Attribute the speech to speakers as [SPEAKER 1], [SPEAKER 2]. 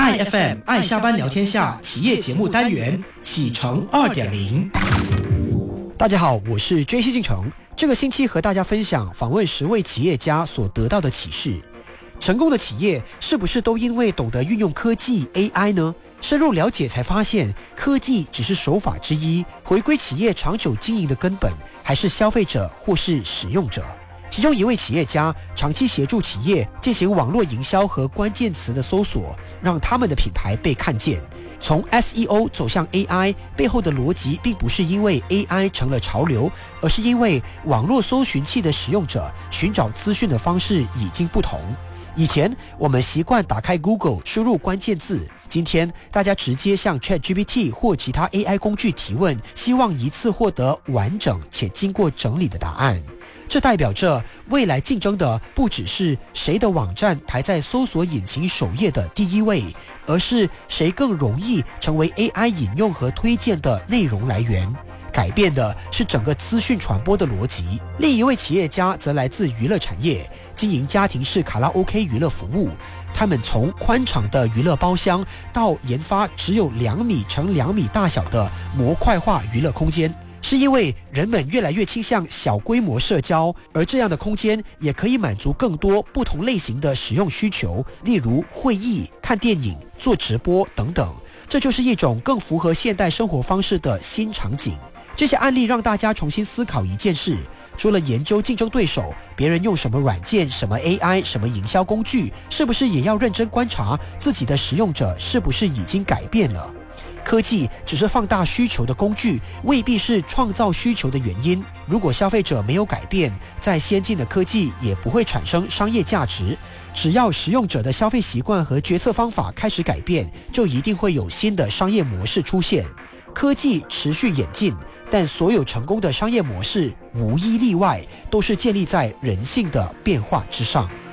[SPEAKER 1] IFM 爱下班聊天下企业节目单元启程2.0。
[SPEAKER 2] 大家好，我是 JC 进程。这个星期和大家分享访问10位企业家所得到的启示。成功的企业是不是都因为懂得运用科技 AI 呢？深入了解才发现，科技只是手法之一，回归企业长久经营的根本还是消费者或是使用者。其中一位企业家长期协助企业进行网络营销和关键词的搜索，让他们的品牌被看见。从 SEO 走向 AI 背后的逻辑并不是因为 AI 成了潮流，而是因为网络搜寻器的使用者寻找资讯的方式已经不同。以前我们习惯打开 Google 输入关键字，今天大家直接向 ChatGPT 或其他 AI 工具提问，希望一次获得完整且经过整理的答案。这代表着未来竞争的不只是谁的网站排在搜索引擎首页的第一位，而是谁更容易成为 AI 引用和推荐的内容来源。改变的是整个资讯传播的逻辑。另一位企业家则来自娱乐产业，经营家庭式卡拉 OK 娱乐服务。他们从宽敞的娱乐包厢到研发只有2米乘2米大小的模块化娱乐空间，是因为人们越来越倾向小规模社交，而这样的空间也可以满足更多不同类型的使用需求，例如会议、看电影、做直播等等。这就是一种更符合现代生活方式的新场景。这些案例让大家重新思考一件事，除了研究竞争对手，别人用什么软件、什么 AI、什么营销工具，是不是也要认真观察自己的使用者是不是已经改变了？科技只是放大需求的工具，未必是创造需求的原因。如果消费者没有改变，再先进的科技也不会产生商业价值。只要使用者的消费习惯和决策方法开始改变，就一定会有新的商业模式出现。科技持续演进，但所有成功的商业模式无一例外都是建立在人性的变化之上。